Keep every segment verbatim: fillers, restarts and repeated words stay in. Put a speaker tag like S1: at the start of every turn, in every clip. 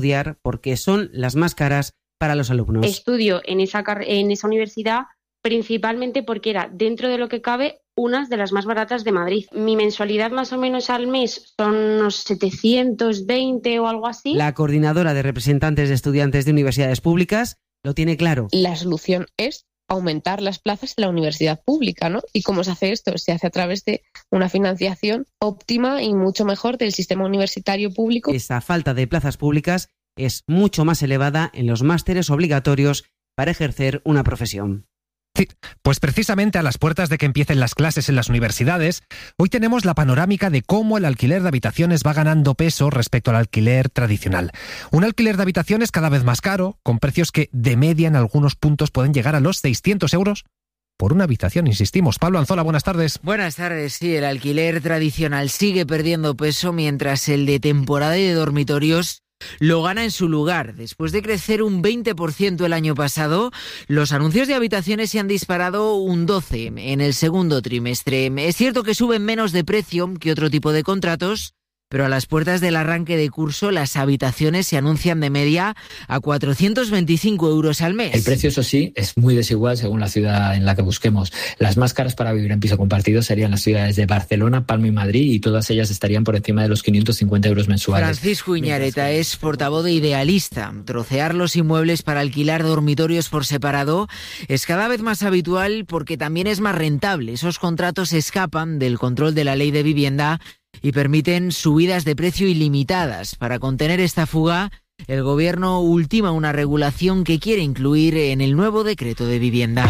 S1: estudiar porque son las más caras para los alumnos.
S2: Estudio en esa, en esa universidad principalmente porque era, dentro de lo que cabe, una de las más baratas de Madrid. Mi mensualidad más o menos al mes son unos setecientos veinte o algo así.
S1: La coordinadora de representantes de estudiantes de universidades públicas lo tiene claro.
S3: La solución es aumentar las plazas de la universidad pública, ¿no? ¿Y cómo se hace esto? Se hace a través de una financiación óptima y mucho mejor del sistema universitario público.
S1: Esa falta de plazas públicas es mucho más elevada en los másteres obligatorios para ejercer una profesión.
S4: Sí, pues precisamente a las puertas de que empiecen las clases en las universidades, hoy tenemos la panorámica de cómo el alquiler de habitaciones va ganando peso respecto al alquiler tradicional. Un alquiler de habitaciones cada vez más caro, con precios que de media en algunos puntos pueden llegar a los seiscientos euros por una habitación, insistimos. Pablo Anzola, buenas tardes.
S5: Buenas tardes, sí, el alquiler tradicional sigue perdiendo peso mientras el de temporada y de dormitorios lo gana en su lugar. Después de crecer un veinte por ciento el año pasado, los anuncios de habitaciones se han disparado un doce por ciento en el segundo trimestre. Es cierto que suben menos de precio que otro tipo de contratos, pero a las puertas del arranque de curso las habitaciones se anuncian de media a cuatrocientos veinticinco euros al mes.
S6: El precio, eso sí, es muy desigual según la ciudad en la que busquemos. Las más caras para vivir en piso compartido serían las ciudades de Barcelona, Palma y Madrid, y todas ellas estarían por encima de los quinientos cincuenta euros mensuales.
S5: Francisco Iñareta es portavoz de Idealista. Trocear los inmuebles para alquilar dormitorios por separado es cada vez más habitual porque también es más rentable. Esos contratos escapan del control de la ley de vivienda y permiten subidas de precio ilimitadas. Para contener esta fuga, el Gobierno ultima una regulación que quiere incluir en el nuevo decreto de vivienda.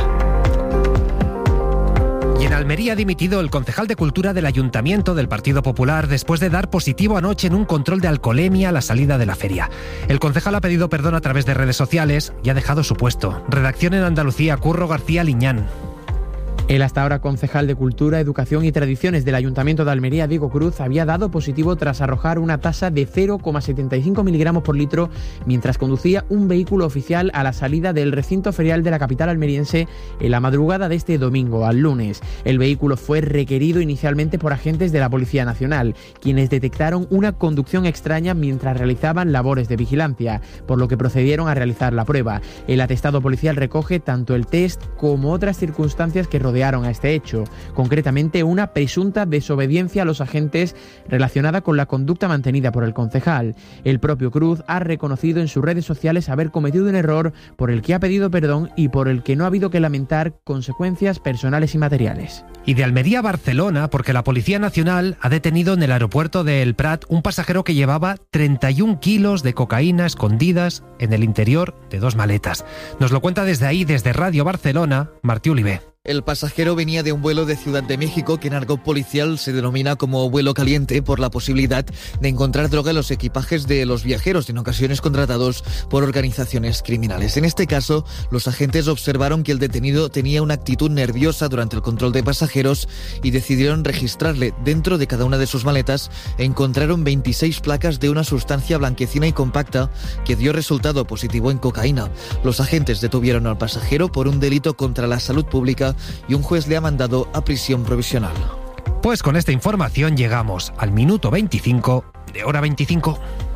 S4: Y en Almería ha dimitido el concejal de Cultura del Ayuntamiento del Partido Popular después de dar positivo anoche en un control de alcoholemia a la salida de la feria. El concejal ha pedido perdón a través de redes sociales y ha dejado su puesto. Redacción en Andalucía, Curro García Liñán.
S7: El hasta ahora concejal de Cultura, Educación y Tradiciones del Ayuntamiento de Almería, Diego Cruz, había dado positivo tras arrojar una tasa de cero coma setenta y cinco miligramos por litro mientras conducía un vehículo oficial a la salida del recinto ferial de la capital almeriense en la madrugada de este domingo al lunes. El vehículo fue requerido inicialmente por agentes de la Policía Nacional, quienes detectaron una conducción extraña mientras realizaban labores de vigilancia, por lo que procedieron a realizar la prueba. El atestado policial recoge tanto el test como otras circunstancias que rodean a este hecho, concretamente una presunta desobediencia a los agentes relacionada con la conducta mantenida por el concejal. El propio Cruz ha reconocido en sus redes sociales haber cometido un error por el que ha pedido perdón y por el que no ha habido que lamentar consecuencias personales y materiales.
S4: Y de Almería a Barcelona, porque la Policía Nacional ha detenido en el aeropuerto de El Prat un pasajero que llevaba treinta y un kilos de cocaína escondidas en el interior de dos maletas. Nos lo cuenta desde ahí, desde Radio Barcelona, Martí Olivé.
S8: El pasajero venía de un vuelo de Ciudad de México que en argot policial se denomina como vuelo caliente por la posibilidad de encontrar droga en los equipajes de los viajeros, en ocasiones contratados por organizaciones criminales. En este caso, los agentes observaron que el detenido tenía una actitud nerviosa durante el control de pasajeros y decidieron registrarle. Dentro de cada una de sus maletas encontraron veintiséis placas de una sustancia blanquecina y compacta que dio resultado positivo en cocaína. Los agentes detuvieron al pasajero por un delito contra la salud pública y un juez le ha mandado a prisión provisional.
S4: Pues con esta información llegamos al minuto veinticinco de Hora veinticinco.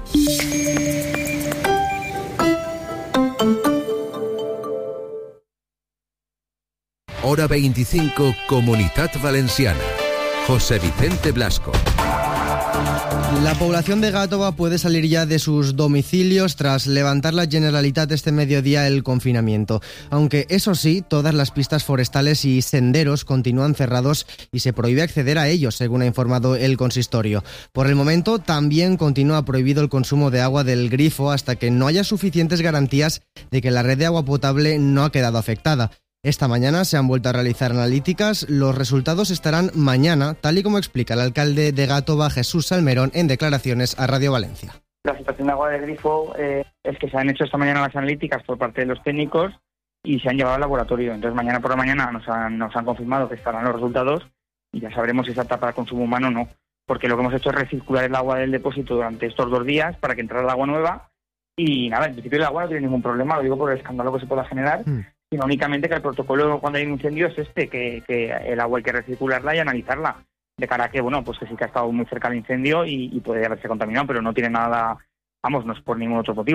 S9: Hora veinticinco, Comunitat Valenciana. José Vicente Blasco.
S10: La población de Gàtova puede salir ya de sus domicilios tras levantar la Generalitat este mediodía el confinamiento. Aunque eso sí, todas las pistas forestales y senderos continúan cerrados y se prohíbe acceder a ellos, según ha informado el consistorio. Por el momento, también continúa prohibido el consumo de agua del grifo hasta que no haya suficientes garantías de que la red de agua potable no ha quedado afectada. Esta mañana se han vuelto a realizar analíticas. Los resultados estarán mañana, tal y como explica el alcalde de Gàtova, Jesús Salmerón, en declaraciones a Radio Valencia.
S11: La situación de agua de grifo eh, es que se han hecho esta mañana las analíticas por parte de los técnicos y se han llevado al laboratorio. Entonces mañana por la mañana nos han, nos han confirmado que estarán los resultados y ya sabremos si es apta para consumo humano o no. Porque lo que hemos hecho es recircular el agua del depósito durante estos dos días para que entrara el agua nueva y nada, en principio el agua no tiene ningún problema, lo digo por el escándalo que se pueda generar. Mm. Sino únicamente que el protocolo cuando hay un incendio es este, que, que el agua hay que recircularla y analizarla, de cara a que, bueno, pues que sí que ha estado muy cerca del incendio y, y puede haberse contaminado, pero no tiene nada vamos, no es por ningún otro motivo.